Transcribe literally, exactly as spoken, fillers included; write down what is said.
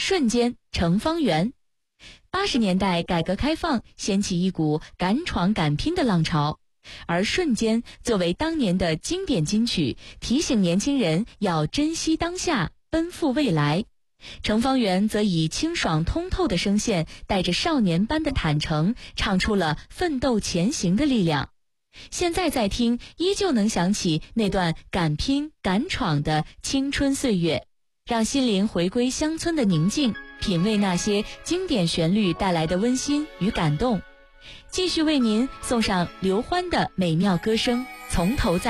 瞬间成方圆。八十年代改革开放掀起一股敢闯敢拼的浪潮，而瞬间作为当年的经典金曲，提醒年轻人要珍惜当下，奔赴未来。成方圆则以清爽通透的声线，带着少年般的坦诚，唱出了奋斗前行的力量。现在再听，依旧能想起那段敢拼敢闯的青春岁月，让心灵回归乡村的宁静，品味那些经典旋律带来的温馨与感动。继续为您送上刘欢的美妙歌声，从头再